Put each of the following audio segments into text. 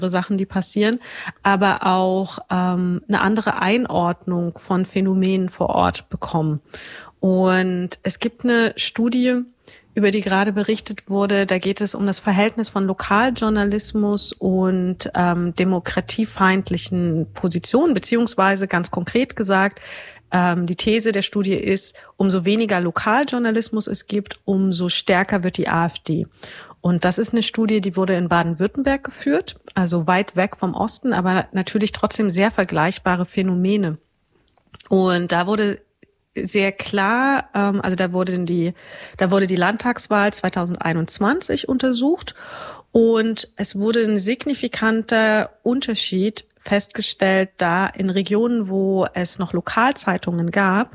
Sachen, die passieren, aber auch eine andere Einordnung von Phänomenen vor Ort bekommen. Und es gibt eine Studie, über die gerade berichtet wurde, da geht es um das Verhältnis von Lokaljournalismus und demokratiefeindlichen Positionen, beziehungsweise ganz konkret gesagt, die These der Studie ist, umso weniger Lokaljournalismus es gibt, umso stärker wird die AfD. Und das ist eine Studie, die wurde in Baden-Württemberg geführt, also weit weg vom Osten, aber natürlich trotzdem sehr vergleichbare Phänomene. Und da wurde sehr klar, also da wurde die Landtagswahl 2021 untersucht und es wurde ein signifikanter Unterschied festgestellt, da in Regionen, wo es noch Lokalzeitungen gab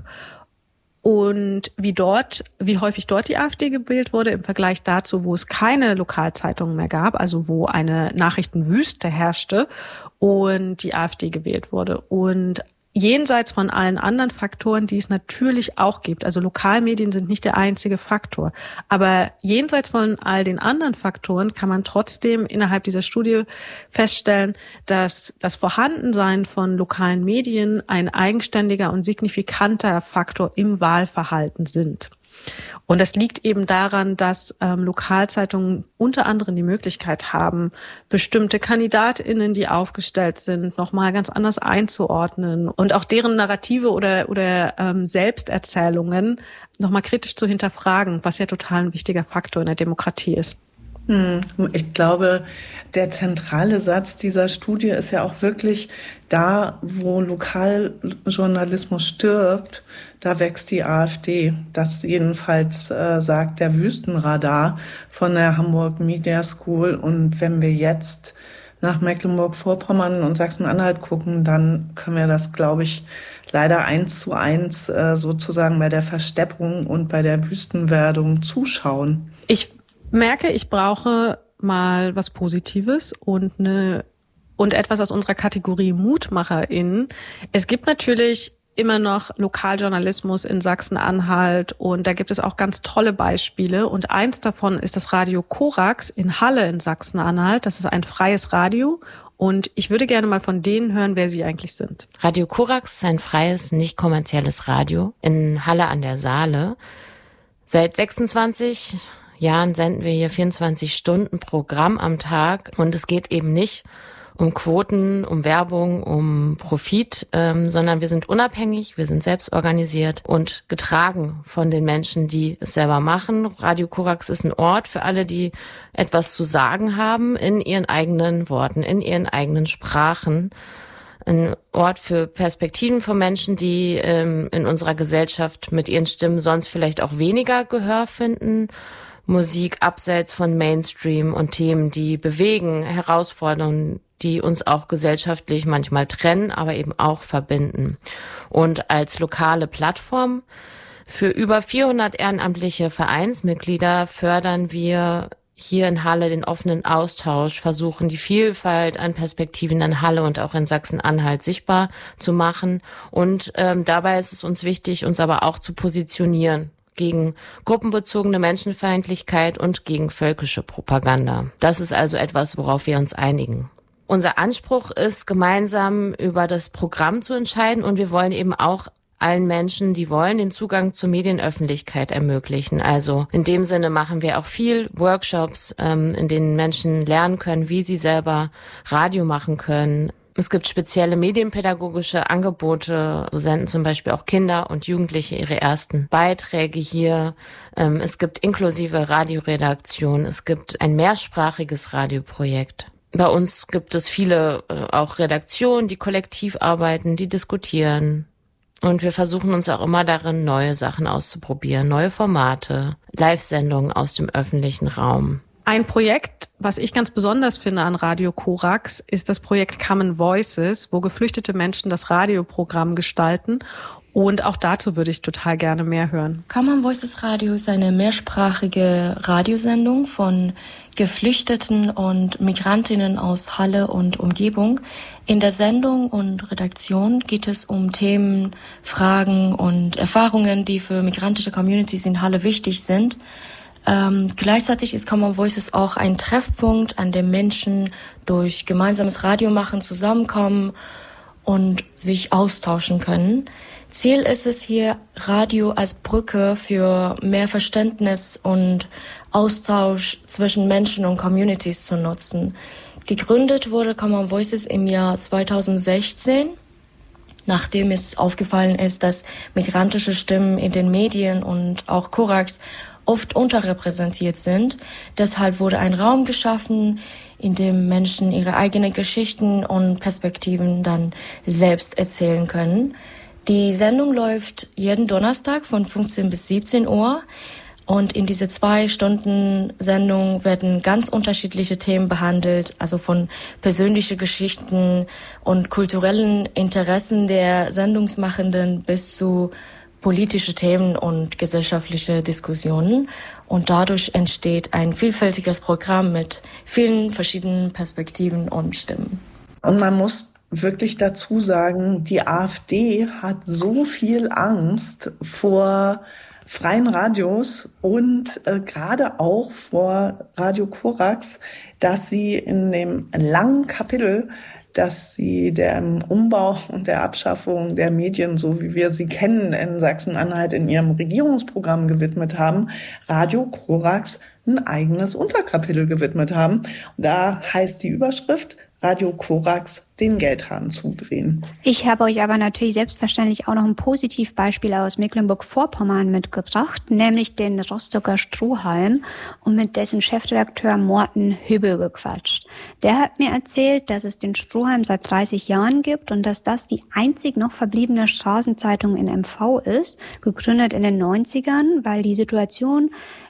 und wie häufig dort die AfD gewählt wurde im Vergleich dazu, wo es keine Lokalzeitungen mehr gab, also wo eine Nachrichtenwüste herrschte und die AfD gewählt wurde. Und jenseits von allen anderen Faktoren, die es natürlich auch gibt. Also Lokalmedien sind nicht der einzige Faktor. Aber jenseits von all den anderen Faktoren kann man trotzdem innerhalb dieser Studie feststellen, dass das Vorhandensein von lokalen Medien ein eigenständiger und signifikanter Faktor im Wahlverhalten sind. Und das liegt eben daran, dass Lokalzeitungen unter anderem die Möglichkeit haben, bestimmte KandidatInnen, die aufgestellt sind, nochmal ganz anders einzuordnen und auch deren Narrative oder Selbsterzählungen nochmal kritisch zu hinterfragen, was ja total ein wichtiger Faktor in der Demokratie ist. Ich glaube, der zentrale Satz dieser Studie ist ja auch wirklich, da wo Lokaljournalismus stirbt, da wächst die AfD. Das jedenfalls sagt der Wüstenradar von der Hamburg Media School. Und wenn wir jetzt nach Mecklenburg-Vorpommern und Sachsen-Anhalt gucken, dann können wir das, glaube ich, leider 1:1 sozusagen bei der Versteppung und bei der Wüstenwerdung zuschauen. Ich merke, ich brauche mal was Positives und etwas aus unserer Kategorie MutmacherInnen. Es gibt natürlich immer noch Lokaljournalismus in Sachsen-Anhalt und da gibt es auch ganz tolle Beispiele und eins davon ist das Radio Korax in Halle in Sachsen-Anhalt. Das ist ein freies Radio und ich würde gerne mal von denen hören, wer sie eigentlich sind. Radio Korax ist ein freies, nicht kommerzielles Radio in Halle an der Saale. Seit 26 Jahren senden wir hier 24 Stunden Programm am Tag und es geht eben nicht um Quoten, um Werbung, um Profit, sondern wir sind unabhängig, wir sind selbst organisiert und getragen von den Menschen, die es selber machen. Radio Korax ist ein Ort für alle, die etwas zu sagen haben in ihren eigenen Worten, in ihren eigenen Sprachen. Ein Ort für Perspektiven von Menschen, die in unserer Gesellschaft mit ihren Stimmen sonst vielleicht auch weniger Gehör finden. Musik abseits von Mainstream und Themen, die bewegen, herausfordern, die uns auch gesellschaftlich manchmal trennen, aber eben auch verbinden. Und als lokale Plattform für über 400 ehrenamtliche Vereinsmitglieder fördern wir hier in Halle den offenen Austausch, versuchen die Vielfalt an Perspektiven in Halle und auch in Sachsen-Anhalt sichtbar zu machen. Und dabei ist es uns wichtig, uns aber auch zu positionieren gegen gruppenbezogene Menschenfeindlichkeit und gegen völkische Propaganda. Das ist also etwas, worauf wir uns einigen. Unser Anspruch ist, gemeinsam über das Programm zu entscheiden und wir wollen eben auch allen Menschen, die wollen, den Zugang zur Medienöffentlichkeit ermöglichen. Also in dem Sinne machen wir auch viel Workshops, in denen Menschen lernen können, wie sie selber Radio machen können. Es gibt spezielle medienpädagogische Angebote. So senden zum Beispiel auch Kinder und Jugendliche ihre ersten Beiträge hier. Es gibt inklusive Radioredaktion. Es gibt ein mehrsprachiges Radioprojekt. Bei uns gibt es viele auch Redaktionen, die kollektiv arbeiten, die diskutieren. Und wir versuchen uns auch immer darin, neue Sachen auszuprobieren, neue Formate, Live-Sendungen aus dem öffentlichen Raum. Ein Projekt, was ich ganz besonders finde an Radio Korax, ist das Projekt Common Voices, wo geflüchtete Menschen das Radioprogramm gestalten. Und auch dazu würde ich total gerne mehr hören. Common Voices Radio ist eine mehrsprachige Radiosendung von Geflüchteten und Migrantinnen aus Halle und Umgebung. In der Sendung und Redaktion geht es um Themen, Fragen und Erfahrungen, die für migrantische Communities in Halle wichtig sind. Gleichzeitig ist Common Voices auch ein Treffpunkt, an dem Menschen durch gemeinsames Radiomachen zusammenkommen und sich austauschen können. Ziel ist es hier, Radio als Brücke für mehr Verständnis und Austausch zwischen Menschen und Communities zu nutzen. Gegründet wurde Common Voices im Jahr 2016, nachdem es aufgefallen ist, dass migrantische Stimmen in den Medien und auch Korax oft unterrepräsentiert sind. Deshalb wurde ein Raum geschaffen, in dem Menschen ihre eigenen Geschichten und Perspektiven dann selbst erzählen können. Die Sendung läuft jeden Donnerstag von 15 bis 17 Uhr. Und in diese 2 Stunden Sendung werden ganz unterschiedliche Themen behandelt, also von persönlichen Geschichten und kulturellen Interessen der Sendungsmachenden bis zu politische Themen und gesellschaftliche Diskussionen. Und dadurch entsteht ein vielfältiges Programm mit vielen verschiedenen Perspektiven und Stimmen. Und man muss wirklich dazu sagen, die AfD hat so viel Angst vor freien Radios und gerade auch vor Radio Korax, dass sie in dem langen Kapitel, dass sie dem Umbau und der Abschaffung der Medien, so wie wir sie kennen, in Sachsen-Anhalt in ihrem Regierungsprogramm gewidmet haben, Radio Korax ein eigenes Unterkapitel gewidmet haben. Und da heißt die Überschrift: Radio Korax den Geldhahn zudrehen. Ich habe euch aber natürlich selbstverständlich auch noch ein Positivbeispiel aus Mecklenburg-Vorpommern mitgebracht, nämlich den Rostocker Strohhalm und mit dessen Chefredakteur Morten Hübbe gequatscht. Der hat mir erzählt, dass es den Strohhalm seit 30 Jahren gibt und dass das die einzig noch verbliebene Straßenzeitung in MV ist, gegründet in den 90ern, weil die Situation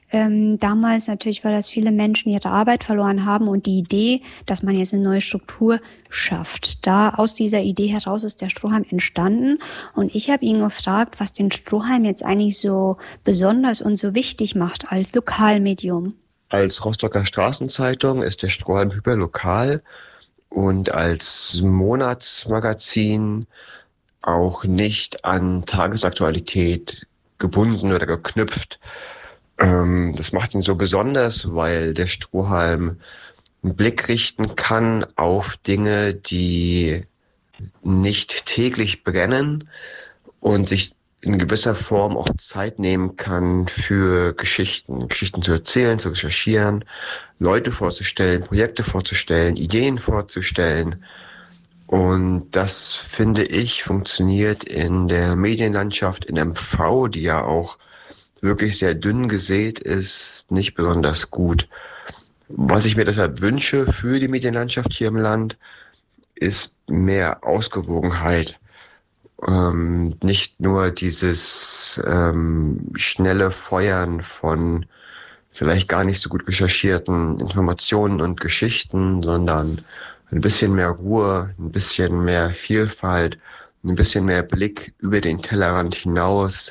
damals natürlich war, dass viele Menschen ihre Arbeit verloren haben und die Idee, dass man jetzt eine neue Struktur schafft. Aus dieser Idee heraus ist der Strohhalm entstanden und ich habe ihn gefragt, was den Strohhalm jetzt eigentlich so besonders und so wichtig macht als Lokalmedium. Als Rostocker Straßenzeitung ist der Strohhalm hyperlokal und als Monatsmagazin auch nicht an Tagesaktualität gebunden oder geknüpft. Das macht ihn so besonders, weil der Strohhalm einen Blick richten kann auf Dinge, die nicht täglich brennen und sich in gewisser Form auch Zeit nehmen kann für Geschichten zu erzählen, zu recherchieren, Leute vorzustellen, Projekte vorzustellen, Ideen vorzustellen. Und das, finde ich, funktioniert in der Medienlandschaft in MV, die ja auch wirklich sehr dünn gesät ist, nicht besonders gut. Was ich mir deshalb wünsche für die Medienlandschaft hier im Land, ist mehr Ausgewogenheit. Nicht nur dieses schnelle Feuern von vielleicht gar nicht so gut recherchierten Informationen und Geschichten, sondern ein bisschen mehr Ruhe, ein bisschen mehr Vielfalt, ein bisschen mehr Blick über den Tellerrand hinaus,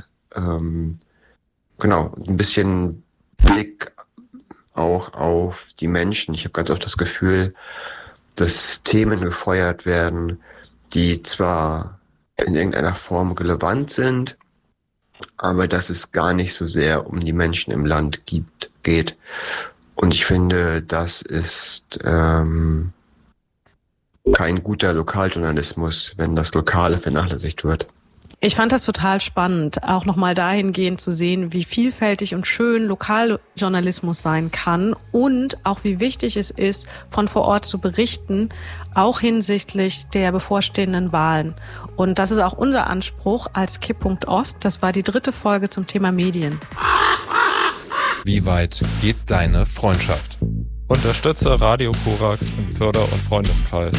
ein bisschen Blick auch auf die Menschen. Ich habe ganz oft das Gefühl, dass Themen gefeuert werden, die zwar in irgendeiner Form relevant sind, aber dass es gar nicht so sehr um die Menschen im Land geht. Und ich finde, das ist kein guter Lokaljournalismus, wenn das Lokale vernachlässigt wird. Ich fand das total spannend, auch nochmal dahingehend zu sehen, wie vielfältig und schön Lokaljournalismus sein kann und auch wie wichtig es ist, von vor Ort zu berichten, auch hinsichtlich der bevorstehenden Wahlen. Und das ist auch unser Anspruch als Kipppunkt Ost. Das war die 3. Folge zum Thema Medien. Wie weit geht deine Freundschaft? Unterstütze Radio Korax im Förder- und Freundeskreis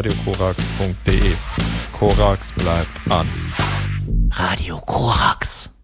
ffk.radiokorax.de. Korax bleibt an. Radio Korax.